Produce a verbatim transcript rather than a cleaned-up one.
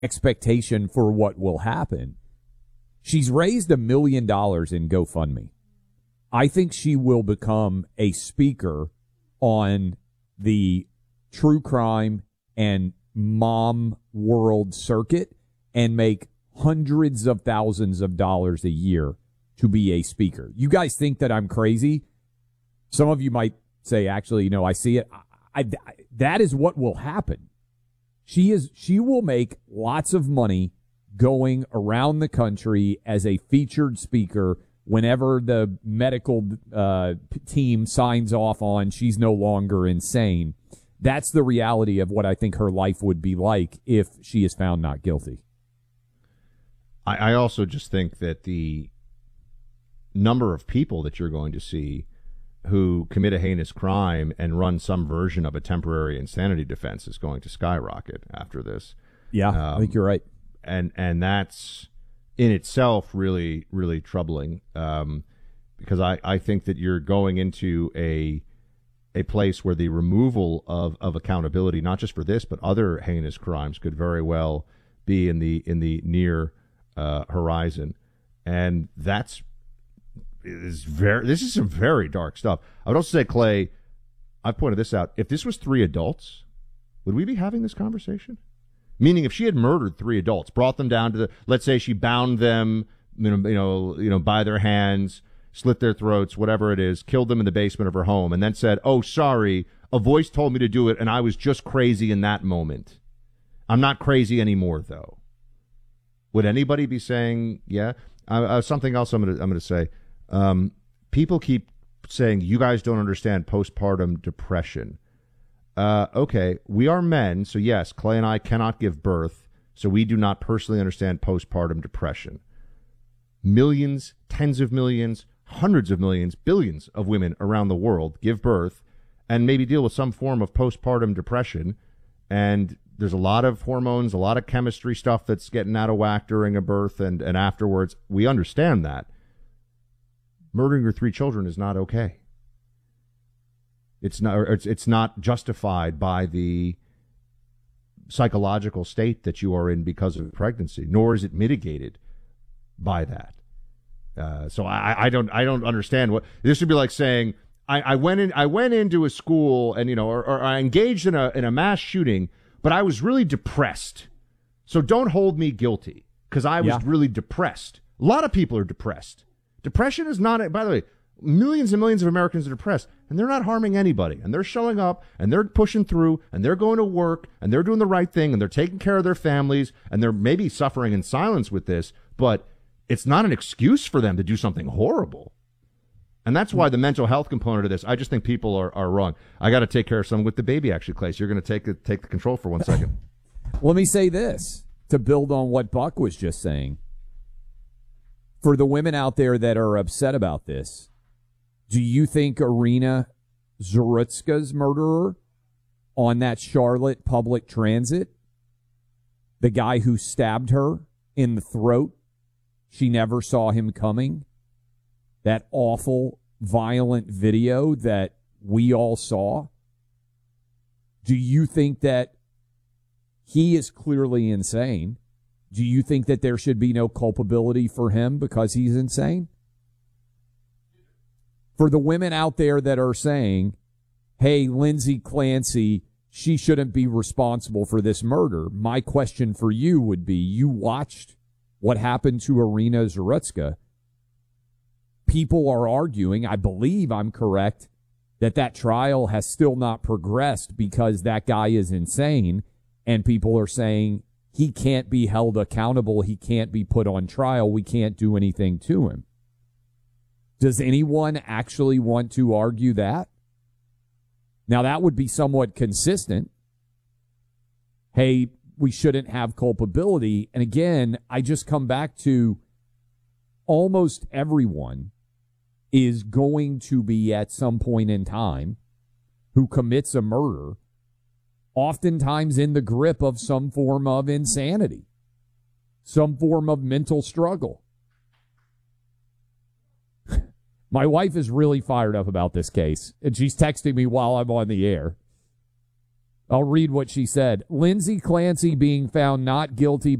expectation for what will happen. She's raised a million dollars in GoFundMe. I think she will become a speaker on the true crime and mom world circuit and make hundreds of thousands of dollars a year to be a speaker. You guys think that I'm crazy? Some of you might say, actually, you know, I see it. I, I, that is what will happen. She is. She will make lots of money going around the country as a featured speaker whenever the medical uh, team signs off on she's no longer insane. That's the reality of what I think her life would be like if she is found not guilty. I, I also just think that the number of people that you're going to see who commit a heinous crime and run some version of a temporary insanity defense is going to skyrocket after this. Yeah, um, I think you're right. And and that's in itself really, really troubling um, because I, I think that you're going into a a place where the removal of, of accountability, not just for this, but other heinous crimes could very well be in the in the near uh, horizon. And that's is very this is some very dark stuff. I would also say, Clay, I pointed this out. If this was three adults, would we be having this conversation? Meaning, if she had murdered three adults, brought them down to the, let's say she bound them, you know, you know, you know, by their hands, slit their throats, whatever it is, killed them in the basement of her home, and then said, "Oh, sorry, a voice told me to do it, and I was just crazy in that moment. I'm not crazy anymore, though." Would anybody be saying, "Yeah"? Uh, uh, something else I'm going to I'm going to say. Um, people keep saying you guys don't understand postpartum depression. Uh, okay, we are men, so yes, Clay and I cannot give birth, so we do not personally understand postpartum depression. Millions, tens of millions, hundreds of millions, billions of women around the world give birth and maybe deal with some form of postpartum depression, and there's a lot of hormones, a lot of chemistry stuff that's getting out of whack during a birth and, and afterwards. We understand that. Murdering your three children is not okay. It's not. It's it's not justified by the psychological state that you are in because of pregnancy, nor is it mitigated by that. Uh, so I, I don't I don't understand what this would be like saying. I, I went in I went into a school and you know or, or I engaged in a in a mass shooting, but I was really depressed. So don't hold me guilty because I was Yeah. really depressed. A lot of people are depressed. Depression is not, by the way, millions and millions of Americans are depressed, and they're not harming anybody. And they're showing up, and they're pushing through, and they're going to work, and they're doing the right thing, and they're taking care of their families, and they're maybe suffering in silence with this, but it's not an excuse for them to do something horrible. And that's why the mental health component of this, I just think people are, are wrong. I got to take care of someone with the baby, actually, Clay. So you're going to take the, take the control for one second. Let me say this to build on what Buck was just saying. For the women out there that are upset about this, do you think Irina Zarutska's murderer on that Charlotte public transit, the guy who stabbed her in the throat, she never saw him coming, that awful, violent video that we all saw, do you think that he is clearly insane? Do you think that there should be no culpability for him because he's insane? For the women out there that are saying, hey, Lindsay Clancy, she shouldn't be responsible for this murder, my question for you would be, you watched what happened to Irina Zarutska. People are arguing, I believe I'm correct, that that trial has still not progressed because that guy is insane, and people are saying, he can't be held accountable. He can't be put on trial. We can't do anything to him. Does anyone actually want to argue that? Now, that would be somewhat consistent. Hey, we shouldn't have culpability. And again, I just come back to almost everyone is going to be at some point in time who commits a murder oftentimes in the grip of some form of insanity, some form of mental struggle. My wife is really fired up about this case, and she's texting me while I'm on the air. I'll read what she said. Lindsay Clancy being found not guilty